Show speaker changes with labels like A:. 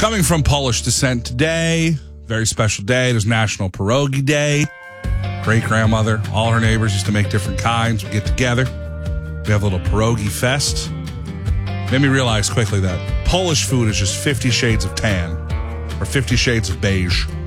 A: Coming from Polish descent today, very special day. There's National Pierogi Day. Great-grandmother, all her neighbors used to make different kinds. We get together. We have a little pierogi fest. Made me realize quickly that Polish food is just 50 shades of tan or 50 shades of beige.